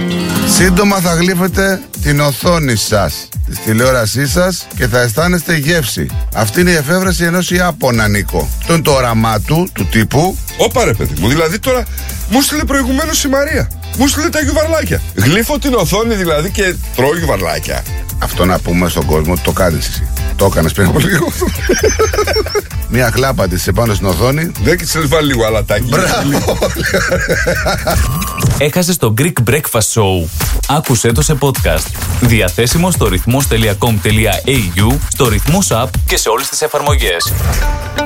Σύντομα θα γλύφετε την οθόνη σας, της τηλεόρασής σας, και θα αισθάνεστε γεύση. Αυτή είναι η εφεύρεση ενός Ιάπωνα, Νίκο. Αυτό είναι το όραμά του τύπου. Όπα ρε παιδί μου, δηλαδή τώρα μου στείλε προηγουμένως η Μαρία. Μου στείλε τα γιουβαρλάκια. Γλύφω την οθόνη δηλαδή και τρώω γιουβαρλάκια. Αυτό να πούμε στον κόσμο ότι το κάνεις εσύ. Το έκανες πριν από λίγο. Μια χλάπα της επάνω στην οθόνη. Δεν και της βάλει λίγο αλατάκι. Μπράβο. Έχασες το Greek Breakfast Show. Άκουσέ το σε podcast. Διαθέσιμο στο ρυθμός.com.au, στο Ρυθμός app και σε όλες τις εφαρμογές.